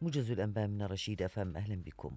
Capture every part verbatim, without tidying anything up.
موجز الأنباء من رشيد أفهم، أهلا بكم.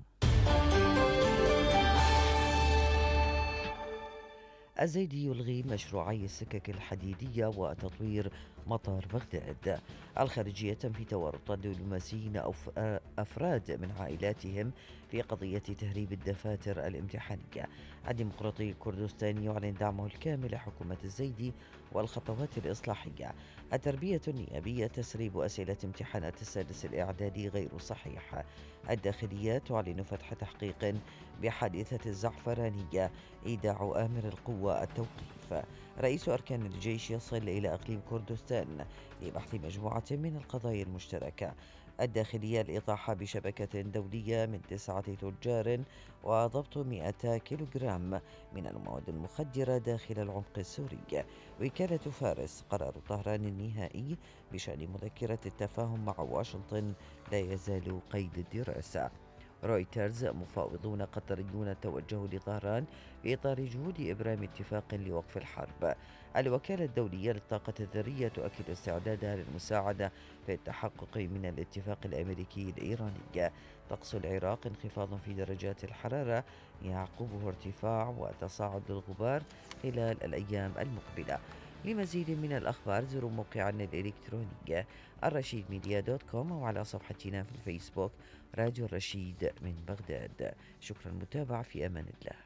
الزيدي يلغي مشروعي السكك الحديدية وتطوير مطار بغداد. الخارجية تنفي تورط دبلوماسيين أو أفراد من عائلاتهم في قضية تهريب الدفاتر الامتحانية. الديمقراطي الكردستاني يعلن دعمه الكامل لحكومة الزيدي والخطوات الإصلاحية. التربية النيابية تسريب أسئلة امتحانات السادس الإعدادي غير صحيح. الداخلية تعلن فتح تحقيق بحادثة الزعفرانية، إيداع آمر القوة التوقيف. رئيس أركان الجيش يصل إلى إقليم كردستان لبحث مجموعة من القضايا المشتركة. الداخلية الإطاحة بشبكة دولية من تسعة تجار وضبط مئة كيلوغرام من المواد المخدرة داخل العمق السوري. وكالة فارس: قرار طهران النهائي بشأن مذكرة التفاهم مع واشنطن لا يزال قيد الدراسة. رويترز: مفاوضون قطريون توجهوا لطهران في إطار جهود إبرام اتفاق لوقف الحرب. الوكالة الدولية للطاقة الذرية تؤكد استعدادها للمساعدة في التحقق من الاتفاق الأمريكي الإيراني. طقس العراق: انخفاض في درجات الحرارة يعقبه ارتفاع وتصاعد الغبار خلال الأيام المقبلة. لمزيد من الأخبار زوروا موقعنا الإلكتروني الرشيد ميديا دوت كوم أو على صفحتنا في الفيسبوك راديو الرشيد من بغداد. شكرا للمتابعة، في أمان الله.